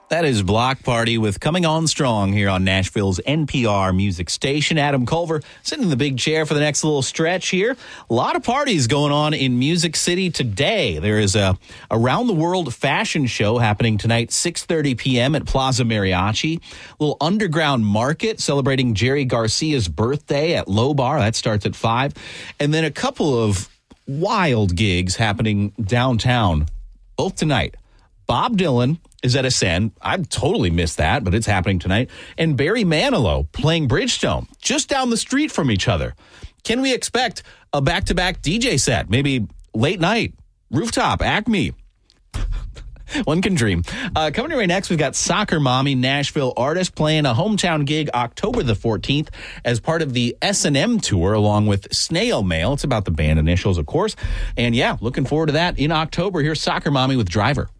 That is Block Party with Coming On Strong here on Nashville's NPR music station. Adam Culver sitting in the big chair for the next little stretch here. A lot of parties going on in Music City today. There is a Around the World fashion show happening tonight, 6:30 p.m. at Plaza Mariachi. A little underground market celebrating Jerry Garcia's birthday at Low Bar. That starts at 5. And then a couple of wild gigs happening downtown, both tonight. Bob Dylan is at Ascend. I've totally missed that, but it's happening tonight. And Barry Manilow playing Bridgestone, just down the street from each other. Can we expect a back-to-back DJ set? Maybe late night, rooftop, Acme. One can dream. Coming right next, we've got Soccer Mommy, Nashville artist, playing a hometown gig October the 14th as part of the S&M tour, along with Snail Mail. It's about the band initials, of course. And yeah, looking forward to that in October. Here's Soccer Mommy with Driver.